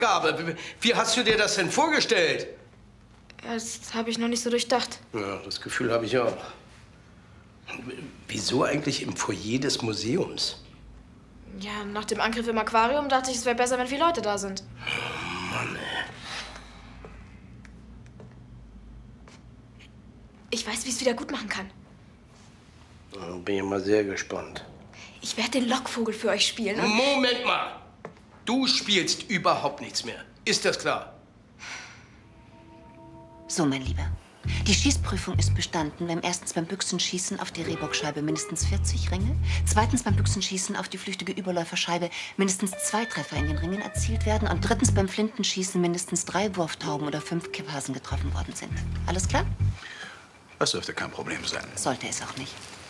Gabe. Wie hast du dir das denn vorgestellt? Das habe ich noch nicht so durchdacht. Ja, das Gefühl habe ich auch. Wieso eigentlich im Foyer des Museums? Ja, nach dem Angriff im Aquarium dachte ich, es wäre besser, wenn viele Leute da sind. Oh Mann, ey. Ich weiß, wie ich es wieder gut machen kann. Da bin ich mal sehr gespannt. Ich werde den Lockvogel für euch spielen. Moment mal! Du spielst überhaupt nichts mehr. Ist das klar? So, mein Lieber. Die Schießprüfung ist bestanden, wenn erstens beim Büchsenschießen auf die Rehbockscheibe mindestens 40 Ringe, zweitens beim Büchsenschießen auf die flüchtige Überläuferscheibe mindestens 2 Treffer in den Ringen erzielt werden und drittens beim Flintenschießen mindestens 3 Wurftauben oder 5 Kipphasen getroffen worden sind. Alles klar? Das dürfte kein Problem sein. Sollte es auch nicht.